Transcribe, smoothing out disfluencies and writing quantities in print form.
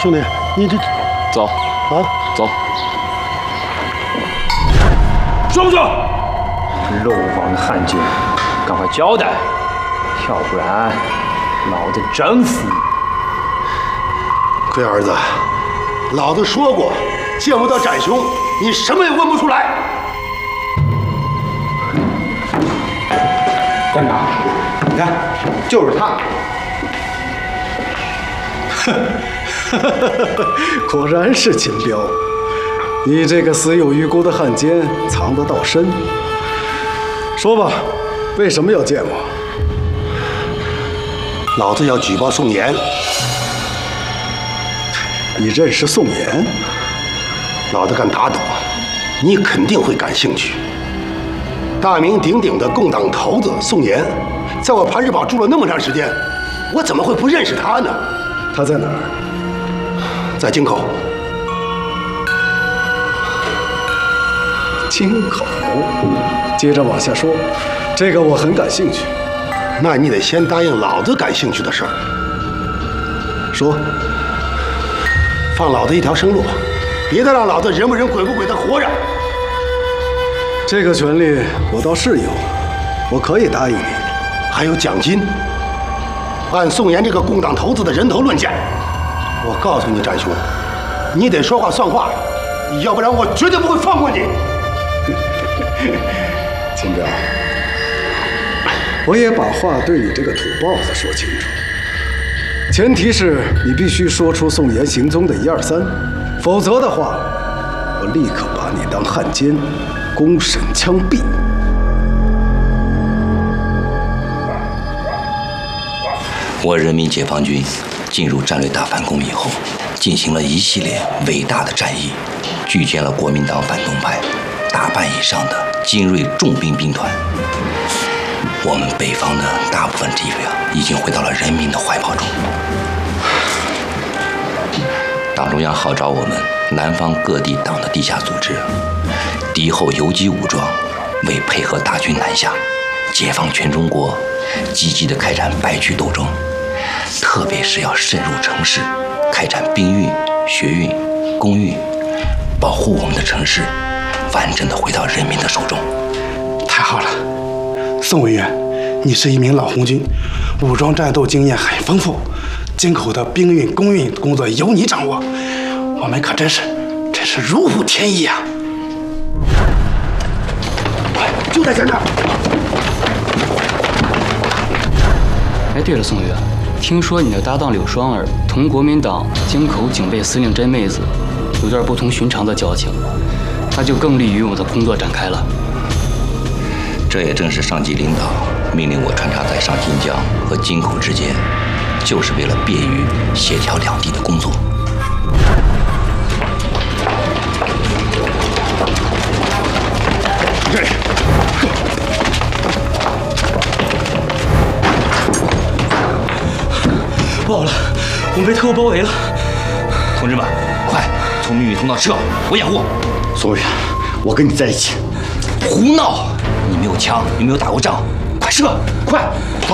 兄弟，你这走啊， 走， 说不说？漏网的汉奸，赶快交代，要不然老子整死你！ 龟儿子，老子说过，见不到展雄，你什么也问不出来。 馆长，你看，就是他。 果然是秦彪，你这个死有余辜的汉奸藏得倒深。说吧，为什么要见我？ 老子要举报宋岩。 你认识宋岩？ 老子敢打赌，你肯定会感兴趣。大名鼎鼎的共党头子宋岩，在我盘石堡住了那么长时间，我怎么会不认识他呢？ 他在哪儿？ 在京口。 京口。接着往下说，这个我很感兴趣。 那你得先答应老子感兴趣的事儿。 说。 放老子一条生路，别再让老子人不人鬼不鬼的活着。 这个权利我倒是有，我可以答应你。 还有奖金，按宋岩这个共党头子的人头论价。我告诉你，展雄，你得说话算话，要不然我绝对不会放过你。 秦彪，我也把话对你这个土包子说清楚。前提是你必须说出宋岩行踪的1、2、3，否则的话，我立刻把你当汉奸，公审枪毙。 我人民解放军进入战略大反攻以后，进行了一系列伟大的战役，聚歼了国民党反动派大半以上的精锐重兵兵团。我们北方的大部分地位已经回到了人民的怀抱中。党中央号召我们南方各地党的地下组织，敌后游击武装，为配合大军南下，解放全中国，积极地开展败区斗争，特别是要深入城市，开展兵运、学运、工运，保护我们的城市完整地回到人民的手中。 太好了，宋委员，你是一名老红军，武装战斗经验很丰富，京口的兵运、工运工作由你掌握，我们可真是如虎添翼啊！ 就在前面。 哎，对了，宋委员，听说你的搭档柳双儿同国民党京口警备司令真妹子有段不同寻常的交情，那就更利于我的工作展开了。 这也正是上级领导命令我穿插在上新疆和京口之间，就是为了便于协调两地的工作。 不好了，我们被特务包围了！ 同志们，快从秘密通道撤，我掩护。 宋委员，我跟你在一起。 胡闹！你没有枪，你没有打过仗，快撤！快走！